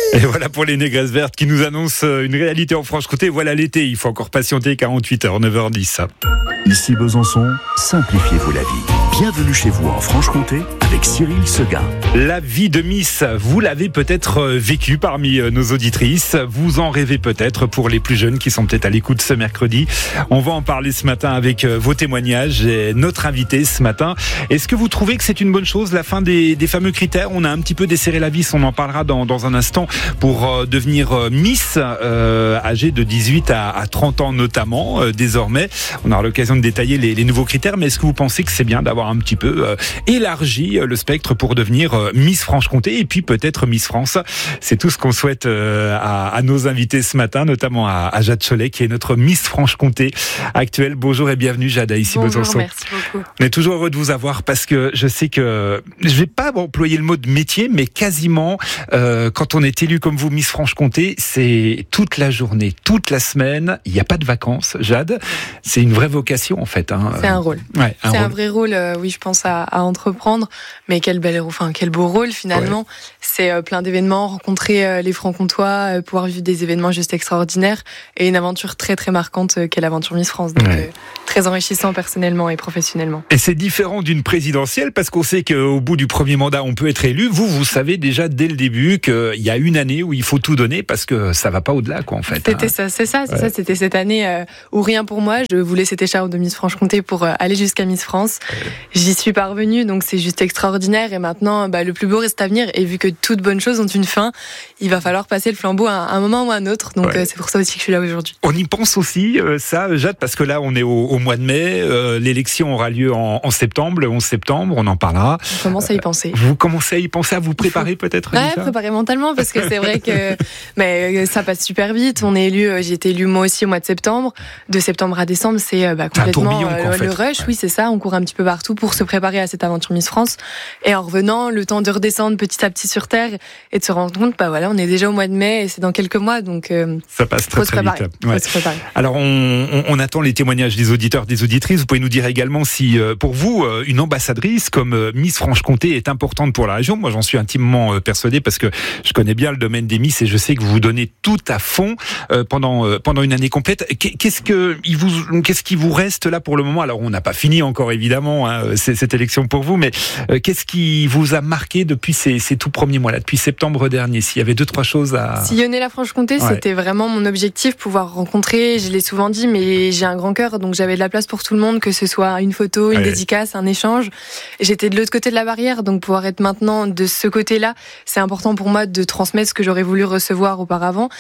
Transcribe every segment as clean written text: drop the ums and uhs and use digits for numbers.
Et voilà pour les négresses vertes qui nous annoncent une réalité en Franche-Comté. Voilà l'été, il faut encore patienter 48 heures, 9h10. Ici Besançon, simplifiez-vous la vie. Bienvenue chez vous en Franche-Comté avec Cyril Seguin. La vie de Miss, vous l'avez peut-être vécue parmi nos auditrices. Vous en rêvez peut-être pour les plus jeunes qui sont peut-être à l'écoute ce mercredi. On va en parler ce matin avec vos témoignages et notre invité ce matin. Est-ce que vous trouvez que c'est une bonne chose, la fin des fameux critères? On a un petit peu desserré la vis, on en parlera dans un instant, pour devenir Miss, âgée de 18 à 30 ans notamment, désormais. On aura l'occasion de détailler les nouveaux critères, mais est-ce que vous pensez que c'est bien d'avoir un petit peu élargi le spectre pour devenir Miss Franche-Comté et puis peut-être Miss France? C'est tout ce qu'on souhaite à nos invités ce matin, notamment à Jade Cholet, qui est notre Miss Franche-Comté actuelle. Bonjour et bienvenue Jade, ici Bonjour, Besançon. merci beaucoup. On est toujours heureux de vous avoir parce que je sais que, je vais pas employer le mot de métier, mais quasiment, quand on est élu comme vous Miss Franche-Comté, c'est toute la journée, toute la semaine, il n'y a pas de vacances, Jade. C'est une vraie vocation en fait. C'est un rôle. Ouais, c'est un vrai rôle, oui, je pense à entreprendre, mais quel beau rôle finalement. Ouais. C'est plein d'événements, rencontrer les Franc-Comtois, pouvoir vivre des événements juste extraordinaires et une aventure très très marquante qu'est l'aventure Miss France. Donc très enrichissant personnellement et professionnellement. Et c'est différent d'une présidentielle parce qu'on sait qu'au bout du premier mandat, on peut être élu. Vous savez déjà dès le début qu'il y a une année où il faut tout donner parce que ça va pas au-delà, quoi, en fait. C'était ça. C'était cette année où rien pour moi. Je voulais cette écharpe de Miss Franche-Comté pour aller jusqu'à Miss France. J'y suis parvenue, donc c'est juste extraordinaire. Et maintenant, le plus beau reste à venir. Et vu que toutes bonnes choses ont une fin, il va falloir passer le flambeau à un moment ou à un autre. Donc c'est pour ça aussi que je suis là aujourd'hui. On y pense aussi, ça, Jade, parce que là, on est au mois de mai. L'élection aura lieu en septembre, le 11 septembre. On en parlera. On commence à y penser. Vous commencez à y penser, à vous préparer peut-être? Ouais, préparer mentalement, parce que c'est vrai que ça passe super vite. On est élu, j'ai été élu moi aussi au mois de septembre. De septembre à décembre, c'est complètement le rush. Oui, c'est ça. On court un petit peu partout pour se préparer à cette aventure Miss France. Et en revenant, le temps de redescendre petit à petit sur terre et de se rendre compte, on est déjà au mois de mai et c'est dans quelques mois, donc ça passe très très vite. Ouais. Alors on attend les témoignages des auditeurs, des auditrices. Vous pouvez nous dire également si pour vous une ambassadrice comme Miss Franche-Comté est importante pour la région. Moi, j'en suis intimement persuadé parce que je connais bien le domaine des Miss et je sais que vous vous donnez tout à fond pendant une année complète. Qu'est-ce qui vous reste là pour le moment? Alors, on n'a pas fini encore évidemment cette élection pour vous, mais qu'est-ce qui vous a marqué depuis ces tout premiers mois là, depuis septembre dernier? S'il y avait 2-3 choses à sillonner la Franche-Comté, c'était vraiment mon objectif, pouvoir rencontrer. Je l'ai souvent dit, mais j'ai un grand cœur, donc j'avais de la place pour tout le monde, que ce soit une photo, une dédicace, un échange. J'étais de l'autre côté de la barrière, donc pouvoir être maintenant de ce côté-là, c'est important pour moi de transmettre ce que j'aurais voulu recevoir auparavant.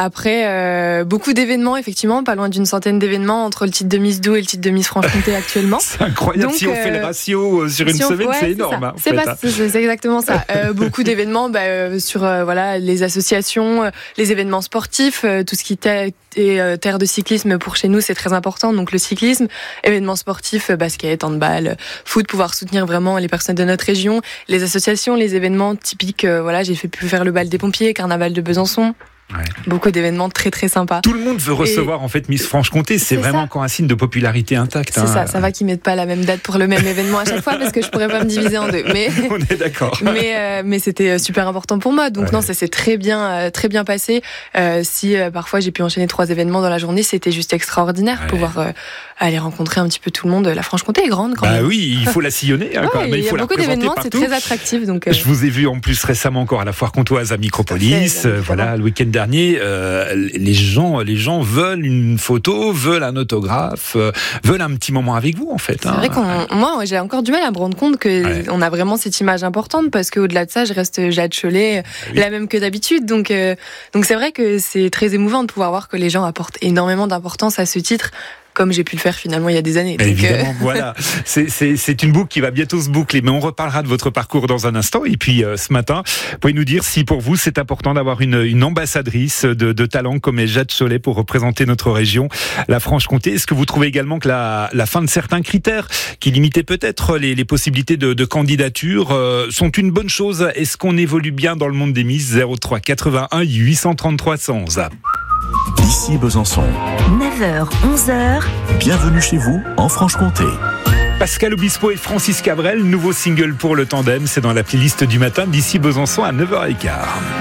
Après, beaucoup d'événements, effectivement, pas loin d'une centaine d'événements entre le titre de Miss Doubs et le titre de Miss Franche-Comté actuellement. C'est incroyable. Donc, si on fait le ratio sur une semaine, c'est énorme. C'est exactement ça. Beaucoup d'événements sur les associations, les événements sportifs, tout ce qui est terre de cyclisme pour chez nous, c'est très important. Donc le cyclisme, événements sportifs, basket, handball, foot, pouvoir soutenir vraiment les personnes de notre région, les associations, les événements typiques. J'ai pu faire le bal des pompiers, carnaval de Besançon. Ouais. Beaucoup d'événements très très sympas. Tout le monde veut recevoir en fait Miss Franche-Comté. C'est vraiment encore un signe de popularité intacte. C'est ça va qu'ils mettent pas la même date pour le même événement à chaque fois parce que je pourrais pas me diviser en deux. Mais on est d'accord. Mais c'était super important pour moi. Donc non, ça s'est très bien passé. Si parfois j'ai pu enchaîner 3 événements dans la journée, c'était juste extraordinaire pouvoir aller rencontrer un petit peu tout le monde. La Franche-Comté est grande quand même. Oui, il faut la sillonner quand même. Il y a beaucoup d'événements, c'est très attractif. Donc je vous ai vu en plus récemment encore à la Foire Comtoise à Micropolis. Le week-end dernier, les gens veulent une photo, veulent un autographe, veulent un petit moment avec vous en fait. C'est vrai moi j'ai encore du mal à me rendre compte que on a vraiment cette image importante parce qu'au-delà de ça, je reste Jade Cholet, la même que d'habitude. Donc c'est vrai que c'est très émouvant de pouvoir voir que les gens apportent énormément d'importance à ce titre, comme j'ai pu le faire finalement il y a des années. Évidemment, voilà. C'est une boucle qui va bientôt se boucler, mais on reparlera de votre parcours dans un instant. Et puis ce matin, vous pouvez nous dire si pour vous c'est important d'avoir une ambassadrice de talent comme est Jade Cholet pour représenter notre région, la Franche-Comté. Est-ce que vous trouvez également que la fin de certains critères qui limitaient peut-être les possibilités de candidature sont une bonne chose? Est-ce qu'on évolue bien dans le monde des Miss? 03 81 833 111. Ici Besançon. 9h, 11h. Bienvenue chez vous en Franche-Comté. Pascal Obispo et Francis Cabrel, nouveau single pour le tandem, c'est dans la playlist du matin d'ici Besançon à 9h15.